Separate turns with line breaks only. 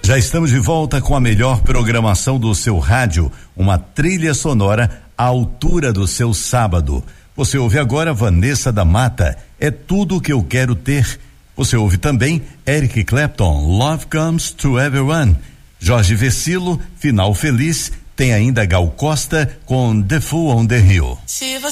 Já estamos de volta com a melhor programação do seu rádio, uma trilha sonora à altura do seu sábado. Você ouve agora Vanessa da Mata, É Tudo Que Eu Quero Ter. Você ouve também Eric Clapton, Love Comes to Everyone. Jorge Vecilo, Final Feliz. Tem ainda Gal Costa com The Fool on the Hill.